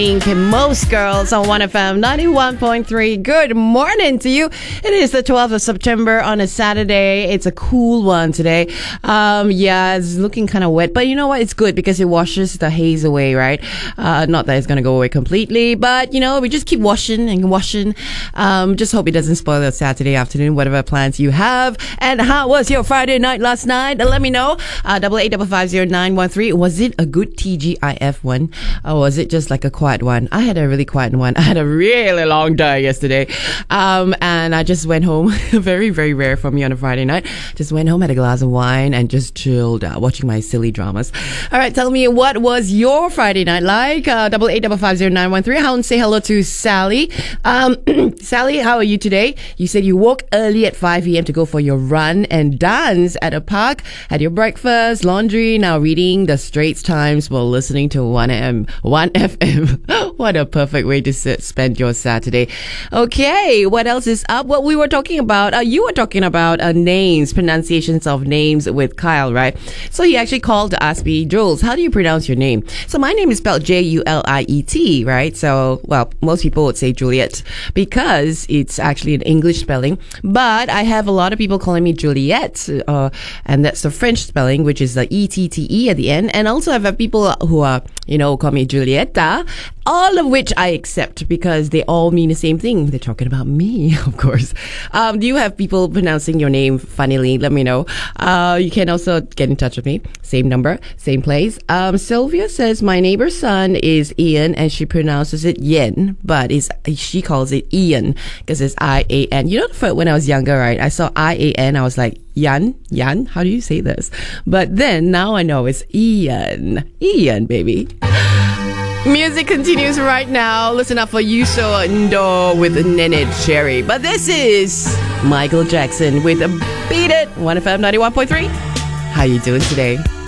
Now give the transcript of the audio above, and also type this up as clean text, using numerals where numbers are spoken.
Most girls on 1FM 91.3. Good morning to you. It is the 12th of September on a Saturday. It's a cool one today. Yeah, it's looking kind of wet, but you know what? It's good because it washes the haze away, right? Not that it's going to go away completely, but you know, we just keep washing and washing. Just hope it doesn't spoil your Saturday afternoon, whatever plans you have. And how was your Friday night last night? Let me know. 88550913. Was it a good TGIF one? Or was it just like a quiet one? I had a really quiet one. I had a really long day yesterday. And I just went home. Very, very rare for me on a Friday night. Just went home, had a glass of wine and just chilled out watching my silly dramas. All right, tell me, what was your Friday night like? 88550913. I want to say hello to Sally. Sally, how are you today? You said you woke early at 5 a.m. to go for your run and dance at a park, had your breakfast, laundry, now reading the Straits Times while listening to 1FM. What a perfect way to spend your Saturday. Okay, what else is up? What we were talking about, you were talking about names, pronunciations of names with Kyle, right? So he actually called to ask me, Jules, how do you pronounce your name? So my name is spelled Juliet, right? So, well, most people would say Juliet because it's actually an English spelling, but I have a lot of people calling me Juliet, and that's the French spelling, which is the E-T-T-E at the end. And also I've had people who are, call me Julieta, all of which I accept because they all mean the same thing. They're talking about me, of course. Do you have people pronouncing your name funnily? Let me know. You can also get in touch with me. Same number, same place. Sylvia says my neighbor's son is Ian and she pronounces it Yen, but she calls it Ian because it's I-A-N. You know, when I was younger, right, I saw I-A-N, I was like, Yan, how do you say this? But then now I know it's Ian, baby. Music continues right now. Listen up for Yuso Ndo with Nene Cherry. But this is Michael Jackson with Beat It, 1FM 91.3. How you doing today?